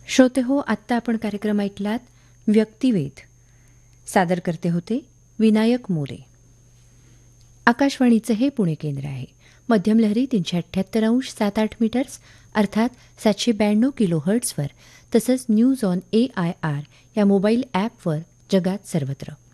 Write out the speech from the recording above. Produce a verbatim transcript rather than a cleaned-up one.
श्रोते हो, आत्ता आपण कार्यक्रम ऐकलात व्यक्तिवेध. सादर करते होते विनायक मोरे. आकाशवाणीचं हे पुणे केंद्र आहे. मध्यम लहरी तीनशे अठ्ठ्याहत्तर अंश सात आठ मीटर्स अर्थात सातशे ब्याण्णव किलो हर्ट्सवर, तसंच news on A I R या मोबाईल ॲपवर जगात सर्वत्र.